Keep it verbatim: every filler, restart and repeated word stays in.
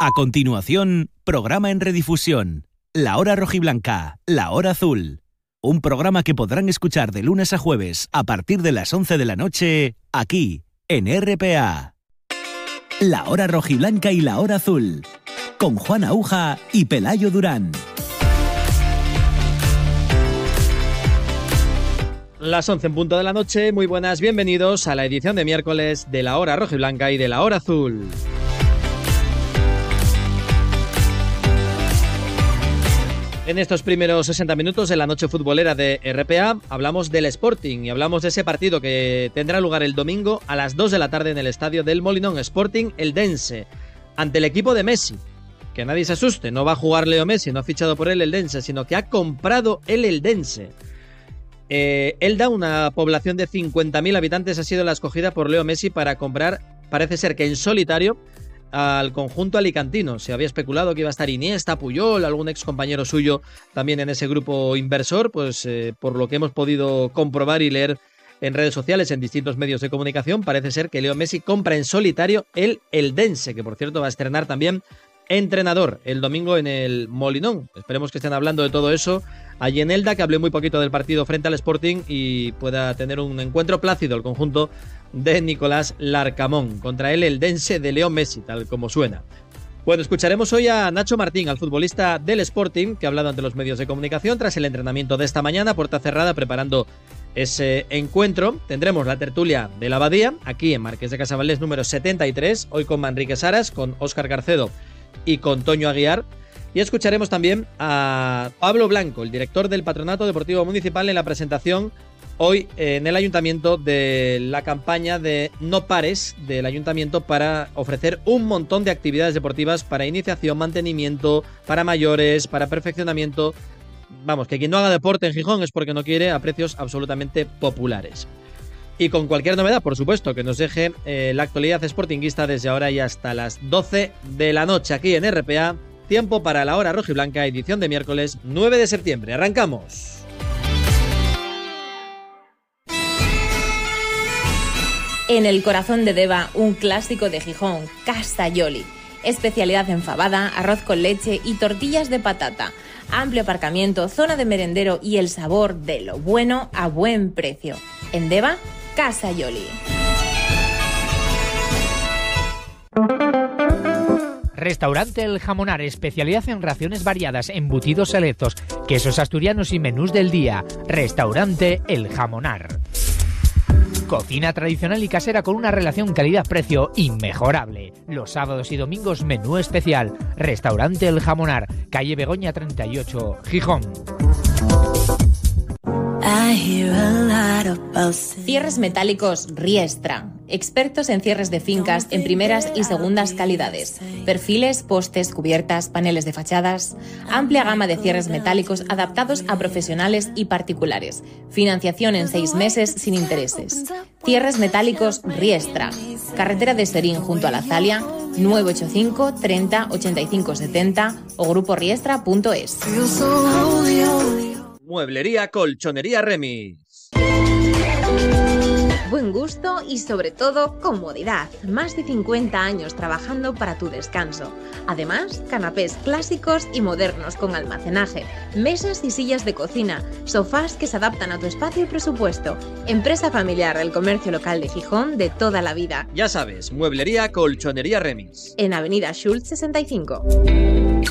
A continuación, programa en redifusión. La Hora Rojiblanca, La Hora Azul. Un programa que podrán escuchar de lunes a jueves a partir de las once de la noche, aquí, en R P A. La Hora Rojiblanca y La Hora Azul. Con Juan Aúja y Pelayo Durán. Las once en punto de la noche, muy buenas, bienvenidos a la edición de miércoles de La Hora Rojiblanca y de La Hora Azul. En estos primeros sesenta minutos de la noche futbolera de R P A hablamos del Sporting y hablamos de ese partido que tendrá lugar el domingo a las dos de la tarde en el estadio del Molinón. Sporting Eldense ante el equipo de Messi. Que nadie se asuste, no va a jugar Leo Messi, no ha fichado por el Eldense, sino que ha comprado el Eldense. Eh, Elda, una población de cincuenta mil habitantes, ha sido la escogida por Leo Messi para comprar, parece ser que en solitario, al conjunto alicantino. Se había especulado que iba a estar Iniesta, Puyol, algún ex compañero suyo también en ese grupo inversor, pues eh, por lo que hemos podido comprobar y leer en redes sociales, en distintos medios de comunicación, parece ser que Leo Messi compra en solitario el Eldense, que por cierto va a estrenar también entrenador el domingo en el Molinón. Esperemos que estén hablando de todo eso allí en Elda, que hablé muy poquito del partido frente al Sporting y pueda tener un encuentro plácido el conjunto de Nicolás Larcamón contra el Eldense de Leo Messi, tal como suena. Bueno, escucharemos hoy a Nacho Martín, al futbolista del Sporting, que ha hablado ante los medios de comunicación tras el entrenamiento de esta mañana, puerta cerrada, preparando ese encuentro. Tendremos la tertulia de la Abadía, aquí en Marqués de Casavaldés número setenta y tres, hoy con Manrique Saras, con Óscar Garcedo y con Toño Aguiar. Y escucharemos también a Pablo Blanco, el director del Patronato Deportivo Municipal, en la presentación hoy en el Ayuntamiento de la campaña de No Pares del Ayuntamiento para ofrecer un montón de actividades deportivas para iniciación, mantenimiento, para mayores, para perfeccionamiento. Vamos, que quien no haga deporte en Gijón es porque no quiere, a precios absolutamente populares. Y con cualquier novedad, por supuesto, que nos deje eh, la actualidad sportinguista desde ahora y hasta las doce de la noche aquí en R P A. Tiempo para La Hora Rojiblanca, edición de miércoles nueve de septiembre. ¡Arrancamos! En el corazón de Deva, un clásico de Gijón, Casa Yoli. Especialidad en fabada, arroz con leche y tortillas de patata. Amplio aparcamiento, zona de merendero y el sabor de lo bueno a buen precio. En Deva, Casa Yoli. Restaurante El Jamonar, especialidad en raciones variadas, embutidos selectos, quesos asturianos y menús del día. Restaurante El Jamonar. Cocina tradicional y casera con una relación calidad-precio inmejorable. Los sábados y domingos menú especial. Restaurante El Jamonar, calle Begoña treinta y ocho, Gijón. Cierres metálicos Riestra. Expertos en cierres de fincas en primeras y segundas calidades. Perfiles, postes, cubiertas, paneles de fachadas. Amplia gama de cierres metálicos adaptados a profesionales y particulares. Financiación en seis meses sin intereses. Cierres metálicos Riestra. Carretera de Serín junto a la Zalia, nueve ocho cinco, treinta, ochenta y cinco setenta o grupo riestra punto es. Mueblería Colchonería Remis. Buen gusto y sobre todo comodidad. Más de cincuenta años trabajando para tu descanso. Además, canapés clásicos y modernos con almacenaje, mesas y sillas de cocina, sofás que se adaptan a tu espacio y presupuesto. Empresa familiar del comercio local de Gijón de toda la vida. Ya sabes, Mueblería Colchonería Remis. En Avenida Schultz sesenta y cinco.